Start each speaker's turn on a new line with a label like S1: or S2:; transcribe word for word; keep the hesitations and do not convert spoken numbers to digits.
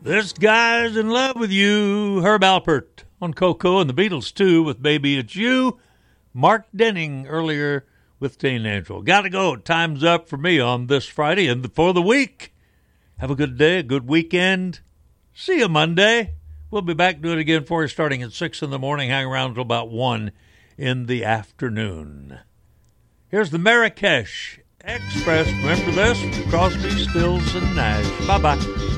S1: This guy's in love with you. Herb Alpert on Coco and the Beatles, too, with Baby It's You. Mark Denning earlier with Teen Angel. Gotta go. Time's up for me on this Friday and for the week. Have a good day, a good weekend. See you Monday. We'll be back to it again for you starting at six in the morning. Hang around until about one in the afternoon. Here's the Marrakesh Express. Remember this? Crosby, Stills, and Nash. Bye-bye.